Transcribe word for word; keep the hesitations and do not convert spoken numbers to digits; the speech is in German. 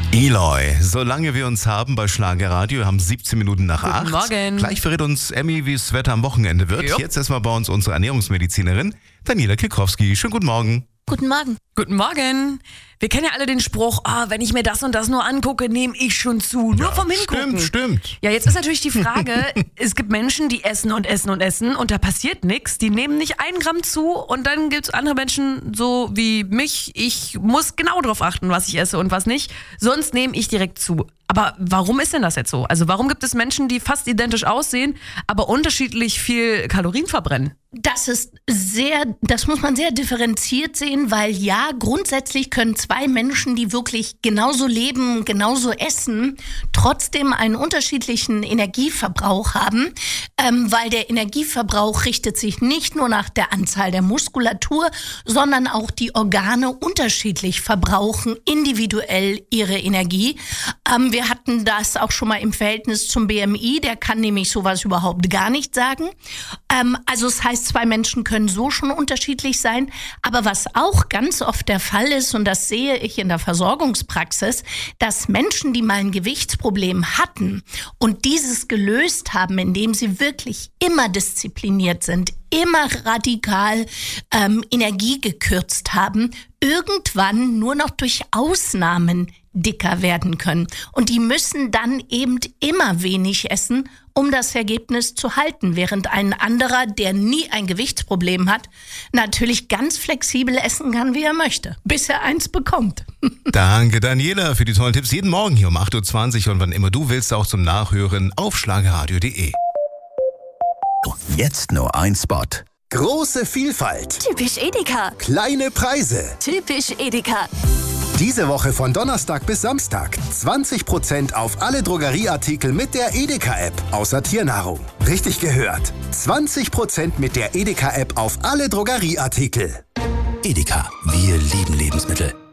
Eloy, solange wir uns haben bei Schlager Radio, wir haben siebzehn Minuten nach acht. Guten Morgen. Gleich verrät uns Emmy, wie das Wetter am Wochenende wird. Jupp. Jetzt erstmal bei uns unsere Ernährungsmedizinerin Daniela Kikowski. Schönen guten Morgen. Guten Morgen. Guten Morgen. Wir kennen ja alle den Spruch, ah, wenn ich mir das und das nur angucke, nehme ich schon zu. Nur Ja, vom Hingucken. Stimmt, stimmt. Ja, jetzt ist natürlich die Frage, es gibt Menschen, die essen und essen und essen und da passiert nichts. Die nehmen nicht ein Gramm zu und dann gibt es andere Menschen, so wie mich. Ich muss genau darauf achten, was ich esse und was nicht. Sonst nehme ich direkt zu. Aber warum ist denn das jetzt so? Also warum gibt es Menschen, die fast identisch aussehen, aber unterschiedlich viel Kalorien verbrennen? Das ist sehr, das muss man sehr differenziert sehen, weil ja, grundsätzlich können zwei Menschen, die wirklich genauso leben, genauso essen, trotzdem einen unterschiedlichen Energieverbrauch haben, ähm, weil der Energieverbrauch richtet sich nicht nur nach der Anzahl der Muskulatur, sondern auch die Organe unterschiedlich verbrauchen individuell ihre Energie. Ähm, wir hatten das auch schon mal im Verhältnis zum B M I, der kann nämlich sowas überhaupt gar nicht sagen. Ähm, also es heißt, zwei Menschen können so schon unterschiedlich sein. Aber was auch ganz oft der Fall ist, und das sehe ich in der Versorgungspraxis, dass Menschen, die mal ein Gewichtsproblem hatten und dieses gelöst haben, indem sie wirklich immer diszipliniert sind, immer radikal ähm, Energie gekürzt haben, irgendwann nur noch durch Ausnahmen dicker werden können. Und die müssen dann eben immer wenig essen, um das Ergebnis zu halten, während ein anderer, der nie ein Gewichtsproblem hat, natürlich ganz flexibel essen kann, wie er möchte, bis er eins bekommt. Danke, Daniela, für die tollen Tipps. Jeden Morgen hier um acht Uhr zwanzig und wann immer du willst, auch zum Nachhören auf schlagerradio punkt de. Jetzt nur ein Spot. Große Vielfalt, Typisch Edeka. kleine Preise. Typisch Edeka. Diese Woche von Donnerstag bis Samstag zwanzig Prozent auf alle Drogerieartikel mit der Edeka-App, außer Tiernahrung. Richtig gehört. zwanzig Prozent mit der Edeka-App auf alle Drogerieartikel. Edeka, wir lieben Lebensmittel.